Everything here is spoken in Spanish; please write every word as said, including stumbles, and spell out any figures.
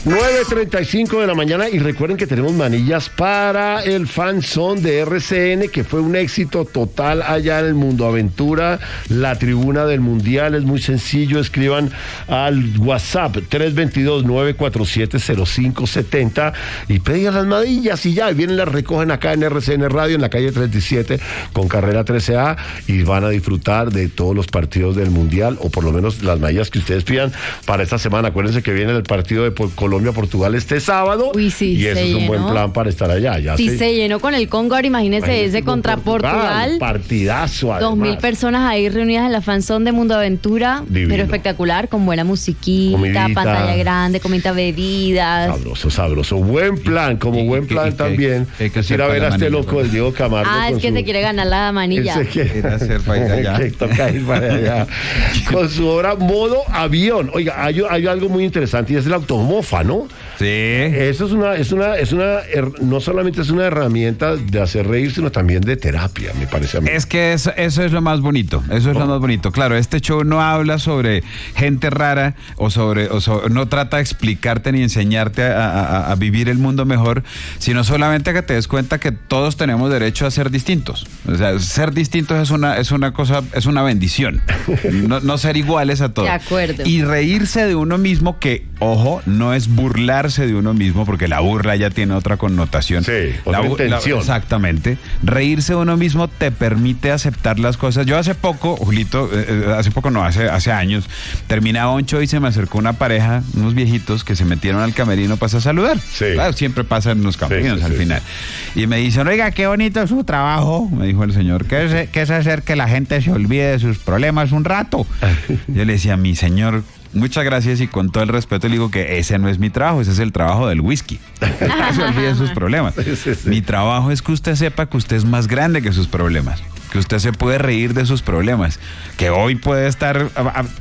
nueve treinta y cinco de la mañana y recuerden que tenemos manillas para el fanzone de R C N, que fue un éxito total allá en el Mundo Aventura, la tribuna del Mundial. Es muy sencillo, escriban al WhatsApp tres dos dos, nueve cuatro siete, cero cinco siete cero y pedían las manillas y ya, y vienen, las recogen acá en R C N Radio, en la calle treinta y siete con carrera trece A, y van a disfrutar de todos los partidos del Mundial, o por lo menos las manillas que ustedes pidan para esta semana. Acuérdense que viene el partido de Colombia-Portugal este sábado. Uy, sí, y eso es un llenó. buen plan para estar allá. Ya sí, se, se llenó con el Congo. Ahora imagínese, imagínese ese contra Portugal. Portugal. Partidazo, además. Dos mil personas ahí reunidas en la fanzone de Mundo Aventura. Divino. Pero espectacular, con buena musiquita, Comidita. Pantalla grande, comida, bebidas. Sabroso, sabroso. Buen plan, como Y, buen y, plan y, también. que, que Ir a ver a este manilla, loco del Diego Camargo. Ah, es que su... se quiere ganar la manilla. Él se quiere... Ir a hacer para ir allá. que toca ir para allá. Con su obra Modo Avión. Oiga, hay, hay algo muy interesante y es el automofa, ¿no? Sí. Eso es una, es una, es una, no solamente es una herramienta de hacer reír, sino también de terapia, me parece a mí. Es que eso, eso es lo más bonito, eso es Oh. lo más bonito. Claro, este show no habla sobre gente rara o sobre, o so- no trata de explicarte ni enseñarte a, a- a vivir el mundo mejor, sino solamente que te des cuenta que todos tenemos derecho a ser distintos. O sea, ser distintos es una, es una cosa, es una bendición. No, no ser iguales a todos. De acuerdo. Y reírse de uno mismo, que, ojo, no es burlarse de uno mismo, porque la burla ya tiene otra connotación. Sí, La otra bu- la- intención. exactamente. Reírse de uno mismo te permite aceptar las cosas. Yo hace poco, Julito, eh, eh, hace poco no, hace, hace años, terminaba un show y se me acercó una pareja, unos viejitos que se metieron al camerino para saludar. Sí. Claro, siempre pasa en los camerinos Sí, sí, al sí, final. Y me dicen, oiga, qué bonito es su trabajo, me dijo el señor, que es, que es hacer que la gente se olvide de sus problemas un rato. Yo le decía, mi señor, muchas gracias, y con todo el respeto le digo que ese no es mi trabajo, ese es el trabajo del whisky. Que se olvide de sus problemas. Sí, sí, sí. Mi trabajo es que usted sepa que usted es más grande que sus problemas, que usted se puede reír de sus problemas, que hoy puede estar a- a-